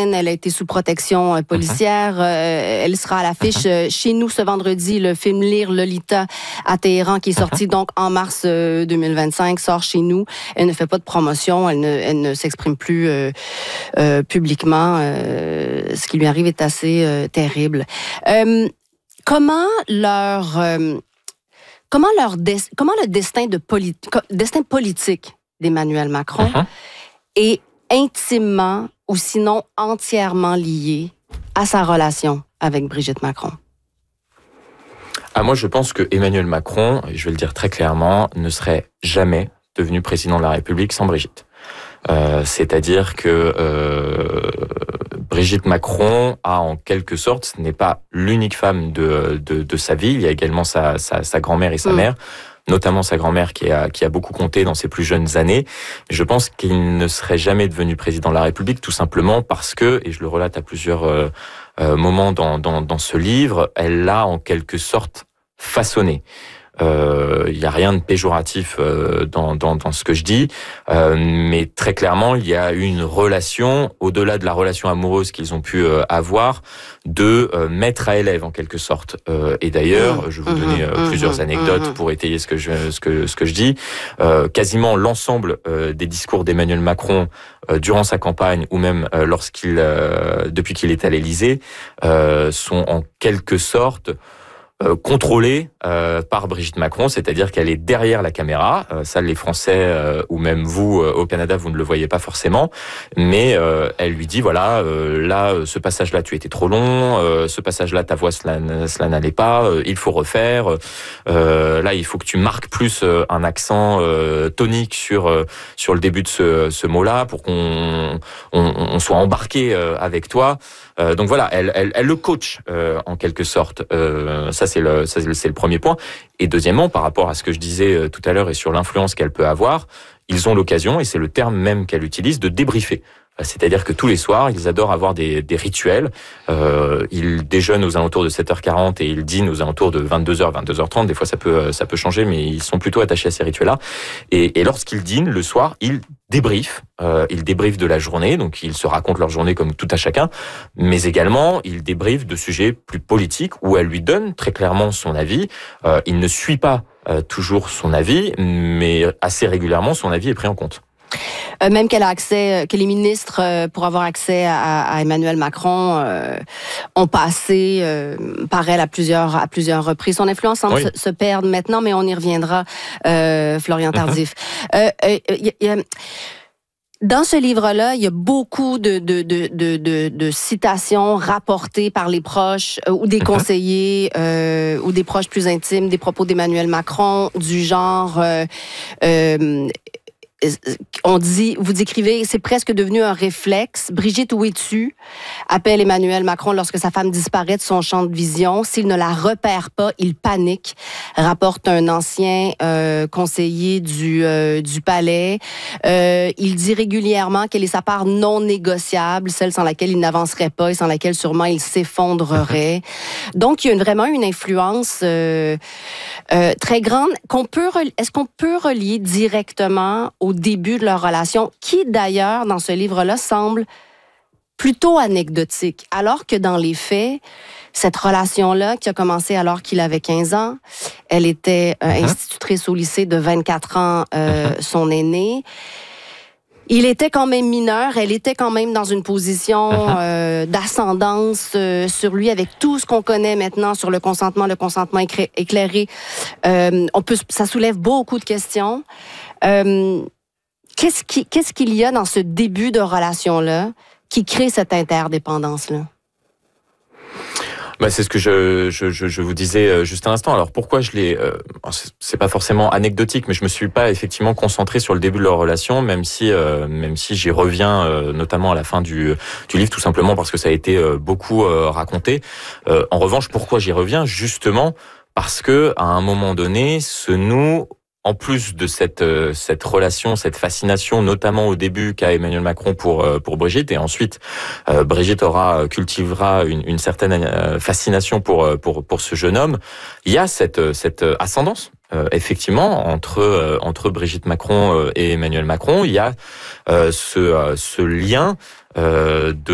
Ukraine. Elle a été sous protection policière. Elle sera à l'affiche chez nous ce vendredi. Le film Lire Lolita à Téhéran, qui est sorti donc en mars 2025, sort chez nous. Elle ne fait pas de promotion. Elle ne s'exprime plus publiquement. Ce qui lui arrive est assez terrible. Comment le destin politique d'Emmanuel Macron est intimement ou sinon entièrement lié à sa relation avec Brigitte Macron? Moi, je pense que Emmanuel Macron, et je vais le dire très clairement, ne serait jamais devenu président de la République sans Brigitte. C'est-à-dire que Brigitte Macron a en quelque sorte, ce n'est pas l'unique femme de sa vie, il y a également sa grand-mère et sa mère, notamment sa grand-mère qui a beaucoup compté dans ses plus jeunes années. Je pense qu'il ne serait jamais devenu président de la République tout simplement parce que, et je le relate à plusieurs moments dans ce livre, elle l'a en quelque sorte façonné. Il y a rien de péjoratif dans ce que je dis, mais très clairement, il y a eu une relation, au-delà de la relation amoureuse qu'ils ont pu avoir, de maître à élève en quelque sorte. Et d'ailleurs, je vais vous donner plusieurs anecdotes pour étayer ce que je dis. Quasiment l'ensemble des discours d'Emmanuel Macron durant sa campagne ou même depuis qu'il est à l'Élysée sont en quelque sorte contrôlée par Brigitte Macron, c'est-à-dire qu'elle est derrière la caméra. Ça, les Français ou même vous au Canada, vous ne le voyez pas forcément, mais elle lui dit voilà, là, ce passage-là, tu étais trop long. Ce passage-là, ta voix, cela n'allait pas. Il faut refaire. Là, il faut que tu marques plus un accent tonique sur le début de ce mot-là pour qu'on soit embarqué avec toi. Donc voilà, elle le coach en quelque sorte. Ça c'est le premier point. Et deuxièmement, par rapport à ce que je disais tout à l'heure et sur l'influence qu'elle peut avoir, ils ont l'occasion, et c'est le terme même qu'elle utilise, de débriefer. C'est-à-dire que tous les soirs, ils adorent avoir des rituels. Ils déjeunent aux alentours de 7h40 et ils dînent aux alentours de 22h, 22h30. Des fois, ça peut changer, mais ils sont plutôt attachés à ces rituels-là. Et lorsqu'ils dînent le soir, ils débriefent. Ils débriefent de la journée, donc ils se racontent leur journée comme tout à chacun. Mais également, ils débriefent de sujets plus politiques où elle lui donne très clairement son avis. Il ne suit pas toujours son avis, mais assez régulièrement, son avis est pris en compte. Même que les ministres, pour avoir accès à Emmanuel Macron, ont passé par elle à plusieurs reprises. Son influence semble se perdre maintenant, mais on y reviendra, Florian Tardif. Dans ce livre-là, il y a beaucoup de citations rapportées par les proches ou des conseillers ou des proches plus intimes, des propos d'Emmanuel Macron, du genre... vous décrivez, c'est presque devenu un réflexe. Brigitte, où es-tu? Appelle Emmanuel Macron lorsque sa femme disparaît de son champ de vision. S'il ne la repère pas, il panique, rapporte un ancien conseiller du palais. Il dit régulièrement quelle est sa part non négociable, celle sans laquelle il n'avancerait pas et sans laquelle sûrement il s'effondrerait. Donc, il y a vraiment une influence très grande est-ce qu'on peut relier directement au début de leur relation, qui d'ailleurs, dans ce livre-là, semble plutôt anecdotique, alors que dans les faits, cette relation-là, qui a commencé alors qu'il avait 15 ans, elle était institutrice au lycée de 24 ans, son aîné. Il était quand même mineur, elle était quand même dans une position d'ascendance sur lui, avec tout ce qu'on connaît maintenant sur le consentement éclairé. Ça soulève beaucoup de questions. Qu'est-ce qu'il y a dans ce début de relation-là qui crée cette interdépendance-là? C'est ce que je vous disais juste un instant. Alors pourquoi je l'ai... c'est pas forcément anecdotique, mais je me suis pas effectivement concentré sur le début de leur relation, même si j'y reviens notamment à la fin du livre, tout simplement parce que ça a été beaucoup raconté. En revanche, pourquoi j'y reviens? Justement parce que à un moment donné, en plus de cette relation, cette fascination, notamment au début qu'a Emmanuel Macron pour Brigitte, et ensuite Brigitte cultivera une certaine fascination pour ce jeune homme. Il y a cette ascendance effectivement entre Brigitte Macron et Emmanuel Macron. Il y a ce lien de